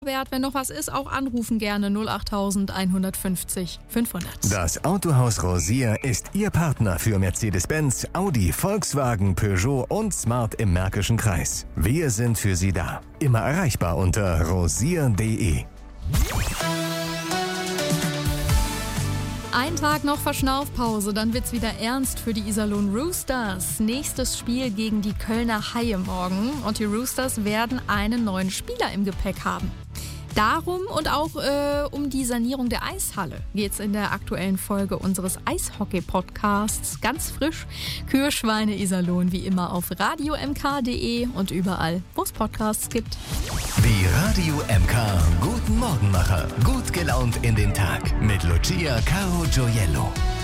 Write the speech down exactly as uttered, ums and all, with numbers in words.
Bert, wenn noch was ist, auch anrufen gerne null acht eins fünfzig fünfhundert. Das Autohaus Rosier ist Ihr Partner für Mercedes-Benz, Audi, Volkswagen, Peugeot und Smart im Märkischen Kreis. Wir sind für Sie da. Immer erreichbar unter rosier punkt de. Ein Tag noch Verschnaufpause, dann wird's wieder ernst für die Iserlohn Roosters. Nächstes Spiel gegen die Kölner Haie morgen und die Roosters werden einen neuen Spieler im Gepäck haben. Darum und auch äh, um die Sanierung der Eishalle geht's in der aktuellen Folge unseres Eishockey-Podcasts. Ganz frisch, Kühe-Schweine Iserlohn, wie immer auf radio m k punkt de und überall, wo es Podcasts gibt. Die Radio M K Guten Morgenmacher. Gut gelaunt in den Tag mit Lucia Caro Gioiello.